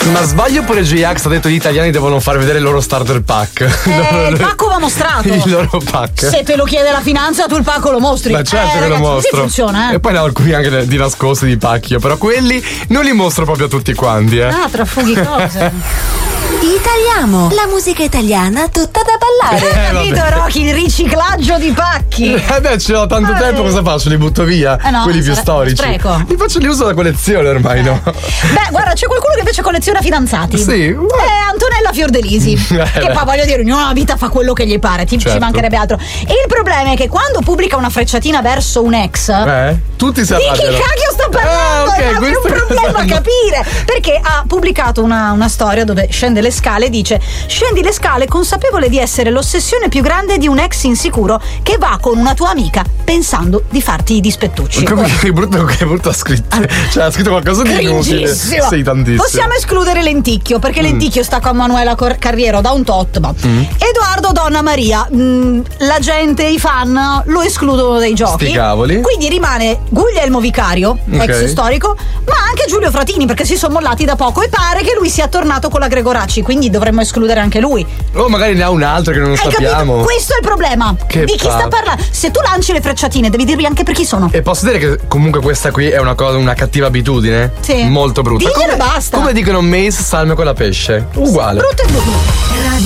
Ma sbaglio oppure J-Ax ha detto gli italiani devono far vedere il loro starter pack? Il pacco va mostrato. Il loro pack. Se te lo chiede la finanza, tu il pacco lo mostri. Ma certo che ragazzi, lo mostro. Così funziona, E poi ne ho alcuni anche di nascosti di pacchi, però quelli non li mostro proprio a tutti quanti, Ah, trafughi cose. Italiamo, la musica italiana tutta da ballare. Capito, Rocky? Il riciclaggio di pacchi. Beh, ce l'ho tanto tempo, cosa faccio? Li butto via? No, quelli più storici. Spreco. Li faccio, li uso da collezione ormai, no? Beh, guarda, c'è qualcuno che invece colleziona fidanzati. Sì. Antonella Fiordelisi. Che poi voglio dire, ognuno nella vita fa quello che gli pare, ci mancherebbe altro. Il problema è che quando pubblica una frecciatina verso un ex, tutti si di chi arrabbiano. cacchio sto parlando? Ok, è un problema a capire. Perché ha pubblicato una storia dove scende le scale e dice: scendi le scale consapevole di essere l'ossessione più grande di un ex insicuro che va con una tua amica pensando di farti i dispettucci. Che brutto ha scritto. Cioè ha scritto qualcosa di inutile. Cringissimo. Sì, tantissimo. Possiamo escludere Lenticchio, perché Lenticchio sta con Manuela Carriero da un tot. Edoardo Donna Maria, la gente, i fan lo escludono dai giochi. Sti cavoli. Quindi rimane Guglielmo Vicario, ex storico, ma anche Giulio Fratini, perché si sono mollati da poco e pare che lui sia tornato con la Gregoracci, quindi dovremmo escludere anche lui. O magari ne ha un altro che non sappiamo. Capito? Questo è il problema. Che di chi sta parlando? Se tu lanci le frecciatine, devi dirmi anche per chi sono. E posso dire che comunque questa qui è una cattiva abitudine? Sì. Molto brutta. Diglielo e basta. Come dicono Mace, salme con la pesce. Uguale. Brutto e brutto.